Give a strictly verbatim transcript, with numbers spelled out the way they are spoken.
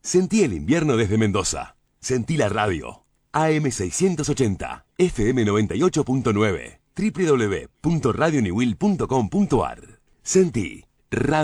Sentí el invierno desde Mendoza. Sentí la radio. A M seiscientos ochenta, F M noventa y ocho punto nueve, doble u doble u doble u punto radio niwil punto com punto a r. Sentí Radio